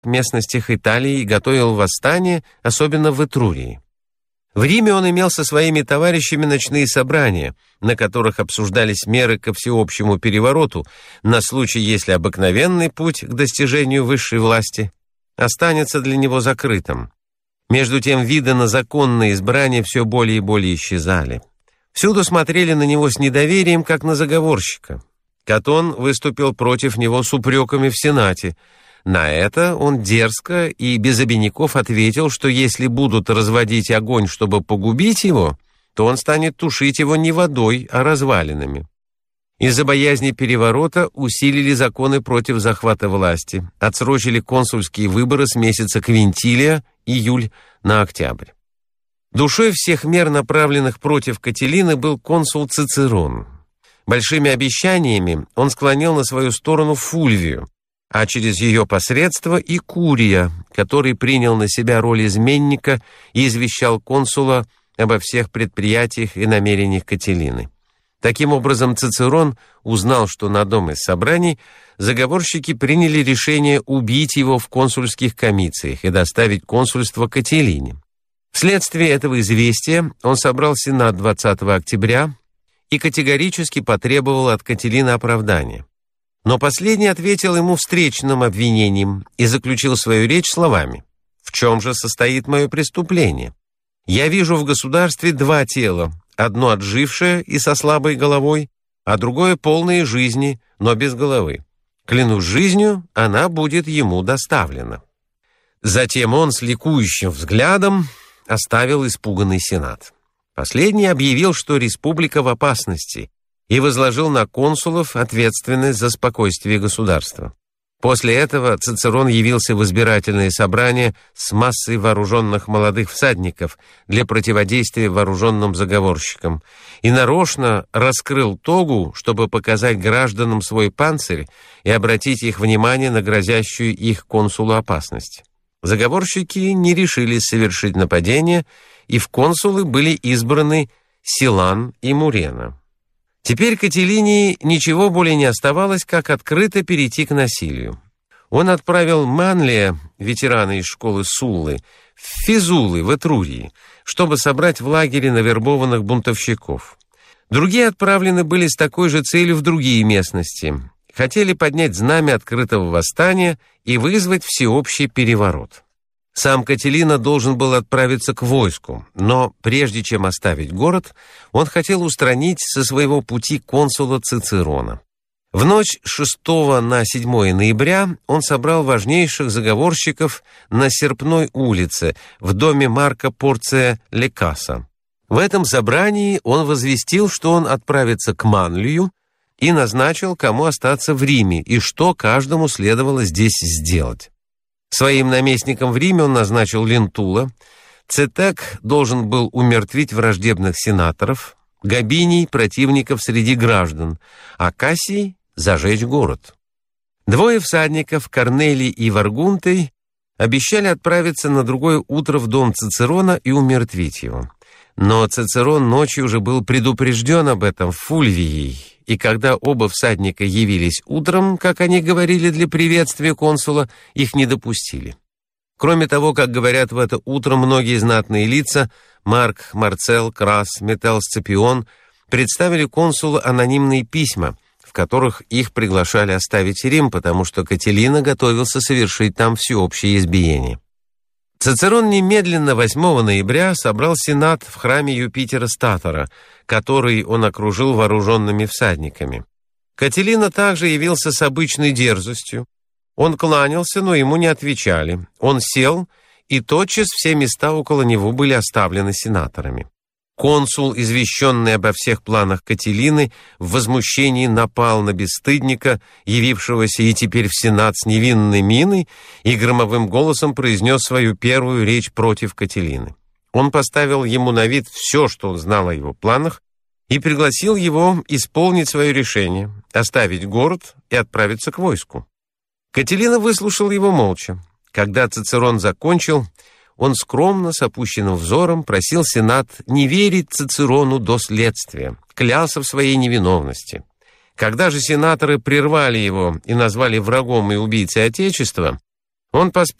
местностях Италии и готовил восстание, особенно в Этрурии. В Риме он имел со своими товарищами ночные собрания, на которых обсуждались меры ко всеобщему перевороту на случай, если обыкновенный путь к достижению высшей власти останется для него закрытым. Между тем, виды на законное избрание все более и более исчезали. Всюду смотрели на него с недоверием, как на заговорщика. Катон выступил против него с упреками в Сенате. На это он дерзко и без обиняков ответил, что если будут разводить огонь, чтобы погубить его, то он станет тушить его не водой, а развалинами. Из-за боязни переворота усилили законы против захвата власти, отсрочили консульские выборы с месяца Квинтилия, июль, на октябрь. Душой всех мер, направленных против Катилины, был консул Цицерон. Большими обещаниями он склонил на свою сторону Фульвию, а через ее посредство и Курия, который принял на себя роль изменника и извещал консула обо всех предприятиях и намерениях Катилины. Таким образом, Цицерон узнал, что на одном из собраний заговорщики приняли решение убить его в консульских комициях и доставить консульство Катилине. Вследствие этого известия он собрал Сенат 20 октября и категорически потребовал от Катилины оправдания. Но последний ответил ему встречным обвинением и заключил свою речь словами: «В чем же состоит мое преступление? Я вижу в государстве два тела, одно отжившее и со слабой головой, а другое полное жизни, но без головы. Клянусь жизнью, она будет ему доставлена». Затем он с ликующим взглядом оставил испуганный Сенат. Последний объявил, что республика в опасности, и возложил на консулов ответственность за спокойствие государства. После этого Цицерон явился в избирательное собрание с массой вооруженных молодых всадников для противодействия вооруженным заговорщикам и нарочно раскрыл тогу, чтобы показать гражданам свой панцирь и обратить их внимание на грозящую их консулу опасность. Заговорщики не решились совершить нападение, и в консулы были избраны Силан и Мурена. Теперь Катилине ничего более не оставалось, как открыто перейти к насилию. Он отправил Манлия, ветерана из школы Суллы, в Физулы, в Этрурии, чтобы собрать в лагере навербованных бунтовщиков. Другие отправлены были с такой же целью в другие местности. Хотели поднять знамя открытого восстания и вызвать всеобщий переворот. Сам Катилина должен был отправиться к войску, но прежде чем оставить город, он хотел устранить со своего пути консула Цицерона. В ночь с 6 на 7 ноября он собрал важнейших заговорщиков на Серпной улице в доме Марка Порция Лекаса. В этом собрании он возвестил, что он отправится к Манлию, и назначил, кому остаться в Риме и что каждому следовало здесь сделать. Своим наместником в Риме он назначил Лентула. Цетек должен был умертвить враждебных сенаторов, Габиний — противников среди граждан, а Кассий — зажечь город. Двое всадников, Корнелий и Варгунтий, обещали отправиться на другое утро в дом Цицерона и умертвить его. Но Цицерон ночью уже был предупрежден об этом Фульвией, и когда оба всадника явились утром, как они говорили, для приветствия консула, их не допустили. Кроме того, как говорят в это утро многие знатные лица, Марк, Марцел, Крас, Метел, Сципион представили консулу анонимные письма, в которых их приглашали оставить Рим, потому что Катилина готовился совершить там всеобщее избиение. Цицерон немедленно 8 ноября собрал сенат в храме Юпитера Статора, который он окружил вооруженными всадниками. Катилина также явился с обычной дерзостью. Он кланялся, но ему не отвечали. Он сел, и тотчас все места около него были оставлены сенаторами. Консул, извещенный обо всех планах Катилины, в возмущении напал на бесстыдника, явившегося и теперь в сенат с невинной миной, и громовым голосом произнес свою первую речь против Катилины. Он поставил ему на вид все, что он знал о его планах, и пригласил его исполнить свое решение, оставить город и отправиться к войску. Катилина выслушал его молча. Когда Цицерон закончил, он скромно, с опущенным взором, просил сенат не верить Цицерону до следствия, клялся в своей невиновности. Когда же сенаторы прервали его и назвали врагом и убийцей Отечества, Он поспешно